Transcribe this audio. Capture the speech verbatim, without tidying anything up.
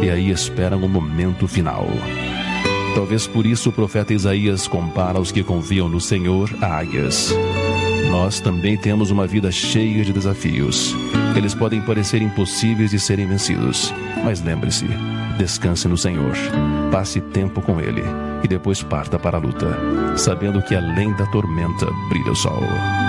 e aí esperam o momento final. Talvez por isso o profeta Isaías compara os que confiam no Senhor a águias. Nós também temos uma vida cheia de desafios. Eles podem parecer impossíveis de serem vencidos, mas lembre-se, descanse no Senhor, passe tempo com Ele e depois parta para a luta, sabendo que além da tormenta brilha o sol.